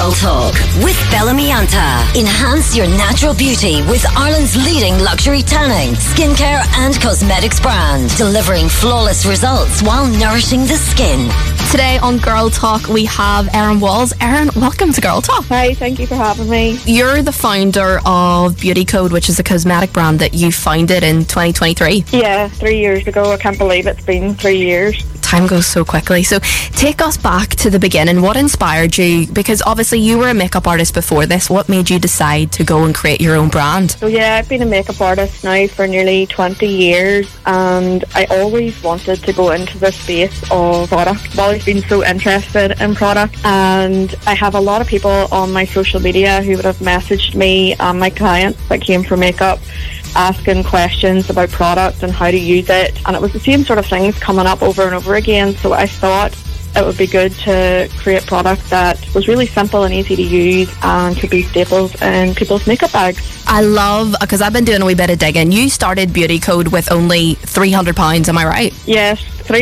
Girl Talk with Bellamy Anta. Enhance your natural beauty with Ireland's leading luxury tanning, skincare and cosmetics brand. Delivering flawless results while nourishing the skin. Today on Girl Talk we have Erin Walls. Erin, welcome to Girl Talk. Hi, thank you for having me. You're the founder of Beauty Code, which is a cosmetic brand that you founded in 2023. Yeah, 3 years ago. I can't believe it's been 3 years. Time goes so quickly. So take us back to the beginning. What inspired you? Because obviously you were a makeup artist before this. What made you decide to go and create your own brand? So yeah, I've been a makeup artist now for nearly 20 years and I always wanted to go into the space of product. I've always been so interested in product, and I have a lot of people on my social media who would have messaged me and my clients that came for makeup asking questions about product and how to use it, and it was the same sort of things coming up over and over again. So I thought it would be good to create product that was really simple and easy to use and could be staples in people's makeup bags. I love, because I've been doing a wee bit of digging. You started Beauty Code with only £300, am I right? Yes,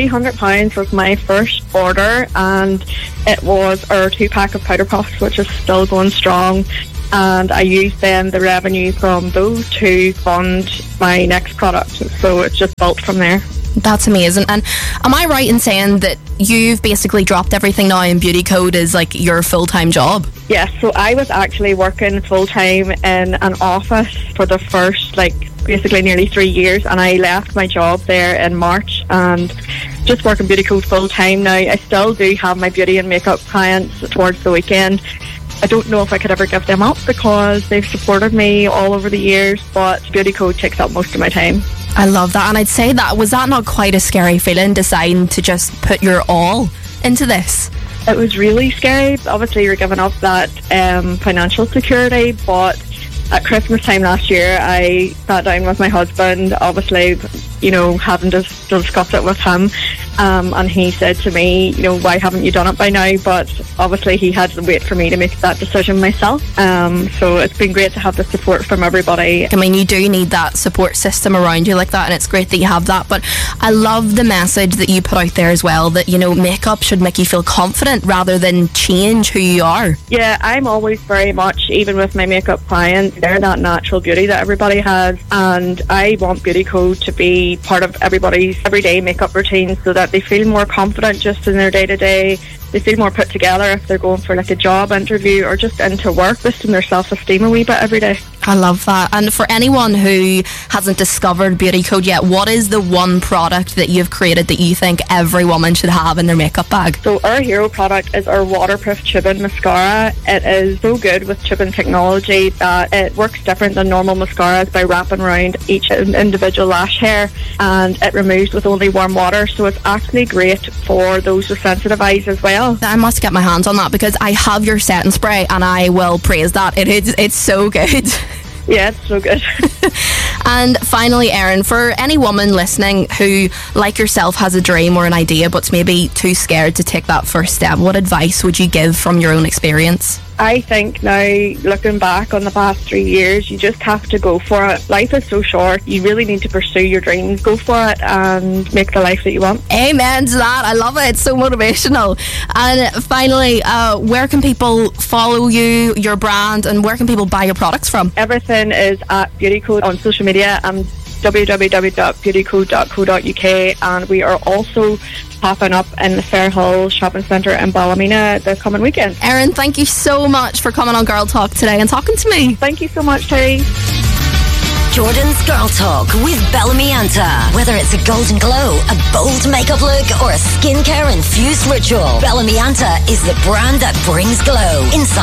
£300 was my first order, and it was our 2-pack of powder puffs, which is still going strong. And I used then the revenue from those to fund my next product. So it's just built from there. That's amazing. And am I right in saying that you've basically dropped everything now and Beauty Code is like your full-time job? Yes, so I was actually working full-time in an office for the first, basically nearly 3 years, and I left my job there in March and just working Beauty Code full-time now. I still do have my beauty and makeup clients towards the weekend. I don't know if I could ever give them up because they've supported me all over the years, but Beauty Code takes up most of my time. I love that. And I'd say was that not quite a scary feeling, deciding to just put your all into this? It was really scary. Obviously you're giving up that financial security, but at Christmas time last year I sat down with my husband, obviously, having to discuss it with him, and he said to me, why haven't you done it by now? But obviously he had to wait for me to make that decision myself. So it's been great to have the support from everybody. I mean, you do need that support system around you like that, and it's great that you have that. But I love the message that you put out there as well, that makeup should make you feel confident rather than change who you are. Yeah, I'm always very much, even with my makeup clients, they're that natural beauty that everybody has, and I want Beauty Code to be part of everybody's everyday makeup routine so that they feel more confident just in their day-to-day. They feel more put together if they're going for a job interview or just into work, boosting their self-esteem a wee bit every day. I love that. And for anyone who hasn't discovered Beauty Code yet, what is the one product that you've created that you think every woman should have in their makeup bag? So our hero product is our waterproof tubing mascara. It is so good with tubing technology that it works different than normal mascaras by wrapping around each individual lash hair, and it removes with only warm water. So it's actually great for those with sensitive eyes as well. I must get my hands on that because I have your setting spray and I will praise that. It's so good. Yeah, it's so good. And finally, Erin, for any woman listening who, like yourself, has a dream or an idea but's maybe too scared to take that first step, what advice would you give from your own experience? I think now, looking back on the past 3 years, you just have to go for it. Life is so short. You really need to pursue your dreams. Go for it and make the life that you want. Amen to that. I love it. It's so motivational. And finally, where can people follow you, your brand, and where can people buy your products from? Everything is at Beauty Code on social media and www.beautycode.co.uk, and we are also popping up in the Fairhill Shopping Centre in Ballymena this coming weekend. Erin, thank you so much for coming on Girl Talk today and talking to me. Thank you so much, Terry. Jordan's Girl Talk with Bellamy Anta. Whether it's a golden glow, a bold makeup look, or a skincare infused ritual, Bellamy Anta is the brand that brings glow inside